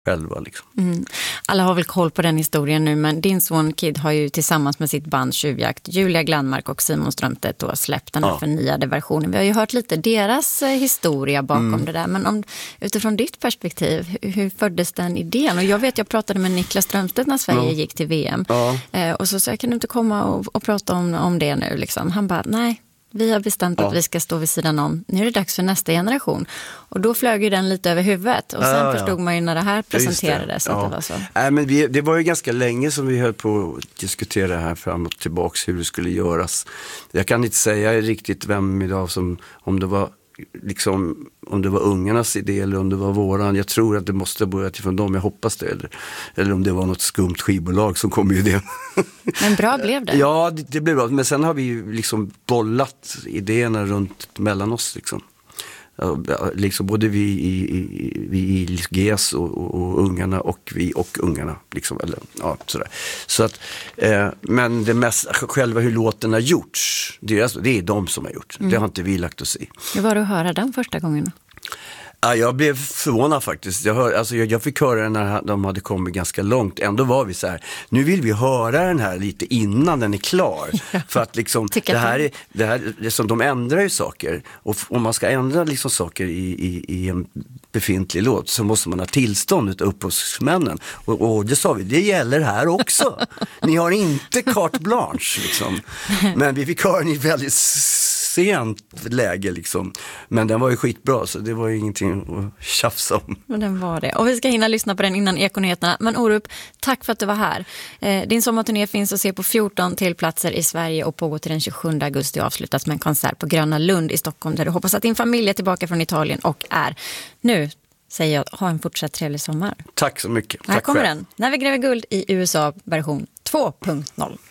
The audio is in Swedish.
själva liksom. Alla har väl koll på den historien nu, men din son Kid har ju tillsammans med sitt band Tjuvjakt, Julia Glandmark och Simon Strömstedt då släppt den här förnyade versionen. Vi har ju hört lite deras historia bakom det där, men utifrån ditt perspektiv, hur föddes den idén? Och jag pratade med Niklas Strömstedt när Sverige gick till VM och så sa jag, kan du inte komma och prata om det nu liksom? Han bara, nej. Vi har bestämt att vi ska stå vid sidan om. Nu är det dags för nästa generation. Och då flög ju den lite över huvudet. Och sen förstod man ju när det här presenterades att det var så. Men det var ju ganska länge som vi höll på att diskutera det här fram och tillbaks hur det skulle göras. Jag kan inte säga riktigt vem idag om det var liksom, om det var ungarnas idé eller om det var våran. Jag tror att det måste ha börjat ifrån dem, jag hoppas det. Eller om det var något skumt skivbolag som kom ju det. Men bra blev det. Ja, det blev bra. Men sen har vi ju liksom bollat idéerna runt mellan oss liksom. Liksom både vi i GES och ungarna och vi och ungarna liksom, eller sådär. Så att men det mest själva hur låten har gjorts, det är de som har gjort. Det har inte vi lagt oss i. Hur var det att höra den första gången? Ja, jag blev förvånad faktiskt. Jag fick höra den när de hade kommit ganska långt. Ändå var vi så här, nu vill vi höra den här lite innan den är klar. För att liksom, det här som de ändrar ju saker. Och om man ska ändra liksom saker i en befintlig låt så måste man ha tillstånd utav upphovsmännen. Och det sa vi, det gäller här också. Ni har inte carte blanche liksom. Men vi fick höra den i väldigt sent läge liksom. Men den var ju skitbra, så det var ju ingenting att tjafsa om. Men den var det. Och vi ska hinna lyssna på den innan Ekonyheterna. Men Orup, tack för att du var här. Din sommarturné finns att se på 14 till platser i Sverige och pågår till den 27 augusti och avslutas med en konsert på Gröna Lund i Stockholm, där du hoppas att din familj är tillbaka från Italien och är. Nu säger jag, ha en fortsatt trevlig sommar. Tack så mycket. Här tack kommer själv. den. När vi gräver guld i USA version 2.0.